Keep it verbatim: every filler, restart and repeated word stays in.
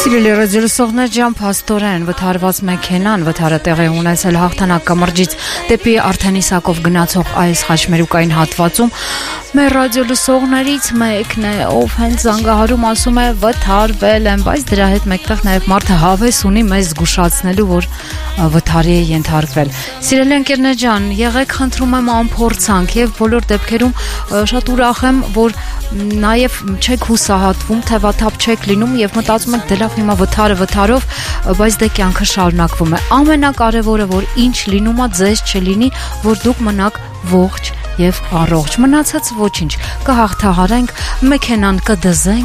Սիրելի ռադիոլսողներ, ջան, փաստորեն վթարված մեքենան վթարը տեղի ունեցել հաղթանակ կամրջից դեպի Արտենիսակով գնացող այս խաչմերուկային հատվածում մեր ռադիոլսողներից մեկն է, ով հենց զանգահարում ասում է վթարվել եմ, բայց դրա հետ մեկտեղ նաև մարդը հավես ունի մեզ զգուշացնելու, որ վթարի է ենթարկվել։ Սիրելի ընկերներ ջան, եղեք խնդրում եմ անփորձանք եւ բոլոր դեպքերում շատ ուրախ եմ, որ նաև չեք հուսահատվում, թևաթափ չեք լինում եւ մտածում եք դե լավ հիմա վթարը վթարով, բայց դե կյանքը շարունակվում է։ Ամենակարևորը, որ ինչ լինում է, ձեզ չլինի, որ դուք մնաք ողջ եւ առողջ։ Մնացած ոչինչ կհաղթահարենք, մեքենան կդզենք